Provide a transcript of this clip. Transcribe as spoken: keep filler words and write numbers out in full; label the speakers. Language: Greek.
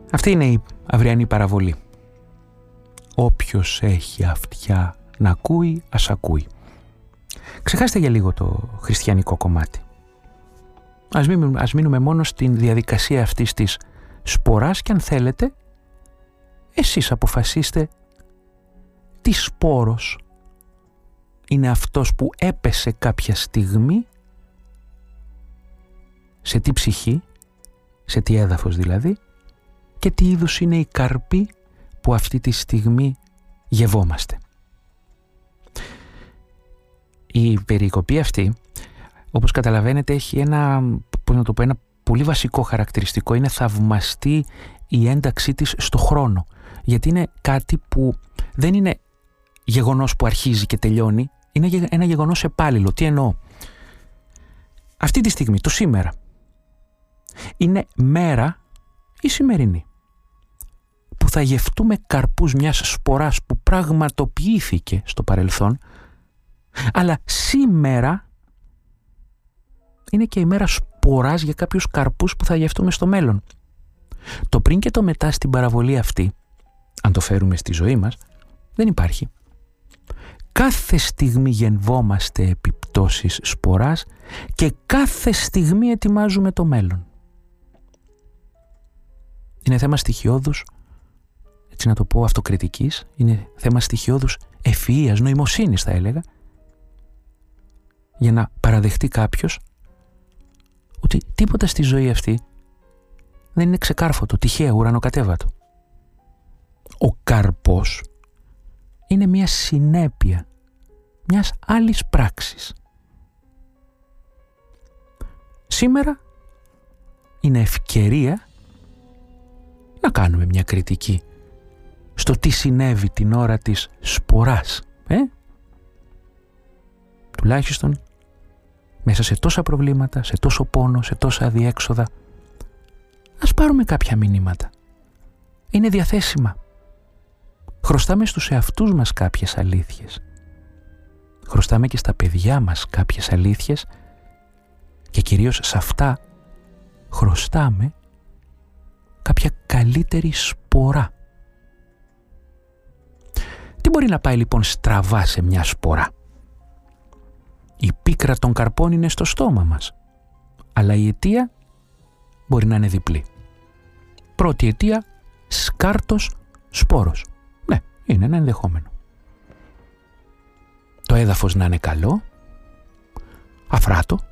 Speaker 1: Αυτή είναι η αυριανή παραβολή. Όποιος έχει αυτιά να ακούει, ας ακούει. Ξεχάστε για λίγο το χριστιανικό κομμάτι. Ας μείνουμε, ας μείνουμε μόνο στην διαδικασία αυτής της σποράς και αν θέλετε, εσείς αποφασίστε τι σπόρος είναι αυτός που έπεσε κάποια στιγμή, σε τι ψυχή, σε τι έδαφος δηλαδή, και τι είδους είναι η καρπή που αυτή τη στιγμή γευόμαστε. Η περικοπή αυτή, όπως καταλαβαίνετε, έχει ένα, πώς να το πω, ένα πολύ βασικό χαρακτηριστικό. Είναι θαυμαστή η ένταξή της στο χρόνο. Γιατί είναι κάτι που δεν είναι γεγονός που αρχίζει και τελειώνει, είναι ένα γεγονός επάλληλο. Τι εννοώ? Αυτή τη στιγμή, το σήμερα, είναι μέρα η σημερινή, που θα γευτούμε καρπούς μιας σποράς που πραγματοποιήθηκε στο παρελθόν, αλλά σήμερα είναι και η μέρα σποράς για κάποιους καρπούς που θα γευτούμε στο μέλλον. Το πριν και το μετά στην παραβολή αυτή, αν το φέρουμε στη ζωή μας, δεν υπάρχει. Κάθε στιγμή γεννόμαστε επιπτώσεις σποράς και κάθε στιγμή ετοιμάζουμε το μέλλον. Είναι θέμα στοιχειώδους, έτσι να το πω, αυτοκριτικής, είναι θέμα στοιχειώδους ευφυΐας, νοημοσύνης θα έλεγα, για να παραδεχτεί κάποιος ότι τίποτα στη ζωή αυτή δεν είναι ξεκάρφωτο, τυχαίο, ουρανοκατέβατο. Ο καρπός είναι μια συνέπεια μιας άλλης πράξης. Σήμερα είναι ευκαιρία να κάνουμε μια κριτική στο τι συνέβη την ώρα της σποράς. Ε? Τουλάχιστον μέσα σε τόσα προβλήματα, σε τόσο πόνο, σε τόσα αδιέξοδα, ας πάρουμε κάποια μηνύματα. Είναι διαθέσιμα. Χρωστάμε στους εαυτούς μας κάποιες αλήθειες. Χρωστάμε και στα παιδιά μας κάποιες αλήθειες και κυρίως σε αυτά χρωστάμε κάποια καλύτερη σπορά. Τι μπορεί να πάει λοιπόν στραβά σε μια σπορά? Η πίκρα των καρπών είναι στο στόμα μας, αλλά η αιτία μπορεί να είναι διπλή. Πρώτη αιτία, σκάρτος σπόρος. Ναι, είναι ένα ενδεχόμενο. Το έδαφος να είναι καλό, αφράτο,